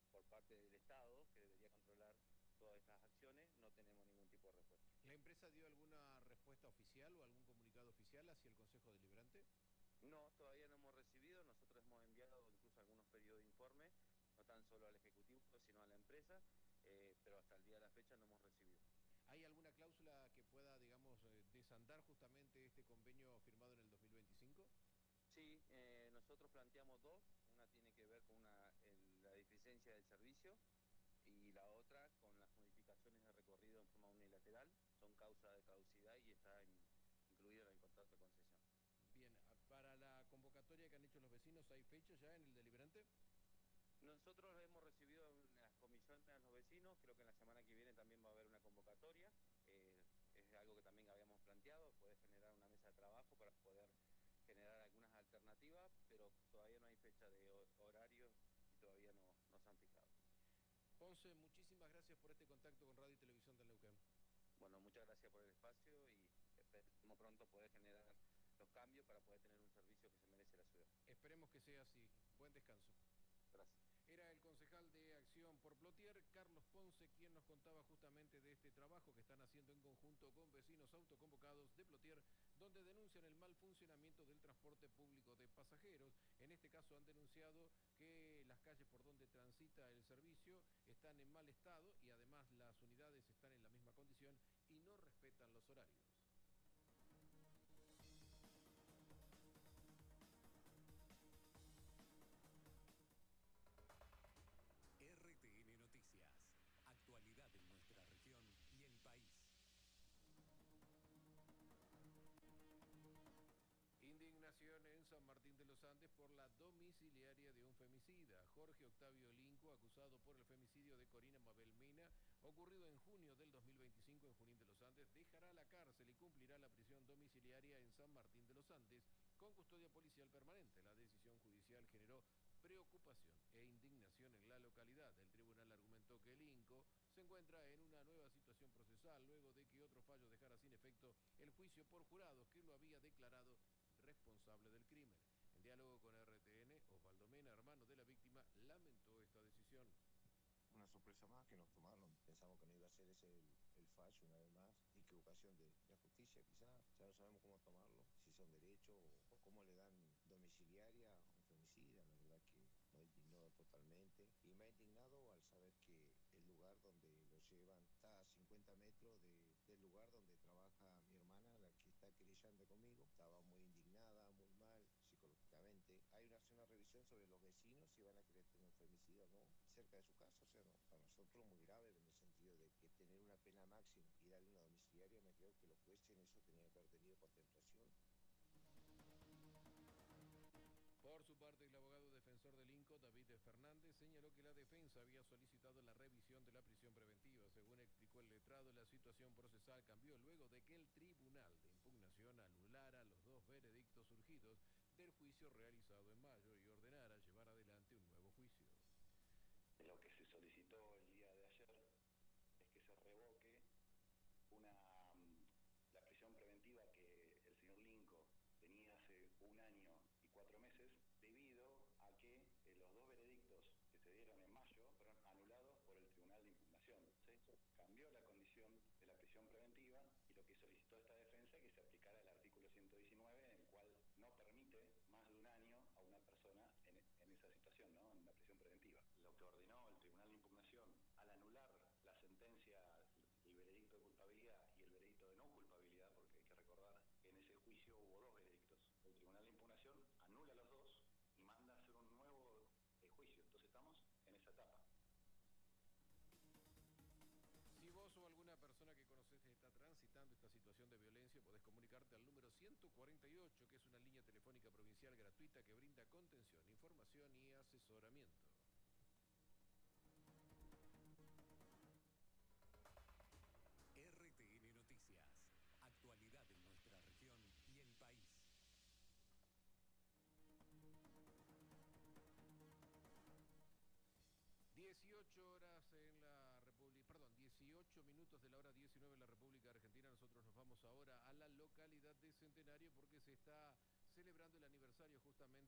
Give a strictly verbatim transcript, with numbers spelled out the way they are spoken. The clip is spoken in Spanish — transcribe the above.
por parte del Estado, que debería controlar todas estas acciones, no tenemos ningún tipo de respuesta. ¿La empresa dio alguna respuesta oficial o algún comunicado oficial hacia el Consejo Deliberante? No, todavía no hemos recibido, nosotros hemos enviado incluso algunos pedidos de informe, no tan solo al Ejecutivo, sino a la empresa, eh, pero hasta el día de la fecha no hemos recibido. ¿Hay alguna cláusula que pueda, digamos, eh, desandar justamente este convenio firmado en el dos mil veinticinco? Sí, eh, nosotros planteamos dos, una tiene que ver con una, el, la deficiencia del servicio y la otra con las modificaciones de recorrido en forma unilateral, son causa de caducidad y está en, incluido en el contrato de concesión. Bien, para la convocatoria que han hecho los vecinos, ¿hay fecha ya en el deliberante? Nosotros hemos recibido en las comisiones a los vecinos, creo que en la semana que viene también va a haber una convocatoria, eh, es algo que también habíamos planteado, poder generar una mesa de trabajo para poder generar algunas alternativas, pero todavía no hay fecha de horario y todavía no, no se han fijado. Ponce, muchísimas gracias por este contacto con Radio y Televisión del Neuquén. Bueno, muchas gracias por el espacio y esperemos pronto poder generar los cambios para poder tener un servicio que se merece la ciudad. Esperemos que sea así. Buen descanso. Gracias. Era el concejal de Acción por Plotier, Carlos Ponce, quien nos contaba justamente de este trabajo que están haciendo en conjunto con vecinos autoconvocados de Plotier, donde denuncian el mal funcionamiento del transporte público de pasajeros. En este caso han denunciado que las calles por donde transita el servicio están en mal estado y además las unidades están en la misma condición y no respetan los horarios. R T N Noticias. Actualidad en nuestra región y el país. Indignación en San Martín de los Andes por la domiciliaria de un femicida. Jorge Octavio Linco, acusado por el femicidio de Corina Mabel Mena, ocurrido en junio del dos mil veinticinco en Junín de los Andes, dejará la cárcel y cumplirá la prisión domiciliaria en San Martín de los Andes con custodia policial permanente. La decisión judicial generó preocupación e indignación en la localidad. El tribunal argumentó que el Inco se encuentra en una nueva situación procesal luego de que otro fallo dejara sin efecto el juicio por jurados que lo había declarado responsable del crimen. En diálogo con R T N, Osvaldo Mena, hermano de la víctima, lamentó esta decisión. Una sorpresa más que nos tomaron. Pensamos que no iba a ser ese el, el fallo una vez más. Equivocación de la justicia quizás. Ya no sabemos cómo tomarlo, si son derechos o, o cómo le dan domiciliaria a un femicida. La verdad que nos indignó totalmente. Y me ha indignado al saber que el lugar donde lo llevan está a cincuenta metros de, del lugar donde trabaja mi hermana, la que está querellando conmigo. Estaba muy indignada, muy mal psicológicamente. Hay una, una revisión sobre los vecinos si van a querer tener un femicida o no cerca de su casa. O sea, no, para nosotros muy grave en el sentido de que tener una pena máxima y darle una domiciliaria, me creo que los jueces en eso tenían que haber tenido contemplación. Por su parte, el abogado defensor del Inco, David Fernández, señaló que la defensa había solicitado la revisión de la prisión preventiva. Según explicó el letrado, la situación procesal cambió luego de que el Tribunal de Impugnación anulara los dos veredictos surgidos del juicio realizado en mayo y ordenara llevar adelante un nuevo juicio. Lo que se solicitó el día de ayer es que se revoque una, la prisión preventiva que el señor Linco tenía hace un año y cuatro meses, debido a que eh, los dos veredictos que se dieron en mayo fueron anulados por el Tribunal de Impugnación. ¿Sí? Cambió la condición de la prisión preventiva y lo que solicitó esta defensa es que se aplicara el artículo ciento diecinueve, en el cual no permite más de un año a una persona en, en esa situación, ¿no? En la prisión preventiva. Lo que ordenó el Tribunal de Impugnación al anular la sentencia, el veredicto de culpabilidad y el veredicto de no culpabilidad, porque hay que recordar que en ese juicio hubo dos veredictos. El Tribunal de Impugnación anula los dos y manda a hacer un nuevo eh, juicio. Entonces estamos en esa etapa. Si vos o alguna persona que conoces está transitando esta situación de violencia, podés comunicarte al número ciento cuarenta y ocho, que es una línea telefónica provincial gratuita que brinda contención, información y asesoramiento. R T N Noticias. Actualidad en nuestra región y el país. dieciocho horas en la República, perdón, dieciocho minutos de la hora diecinueve en la República Argentina. Nosotros nos vamos ahora a la localidad de Centenario porque se está celebrando el aniversario justamente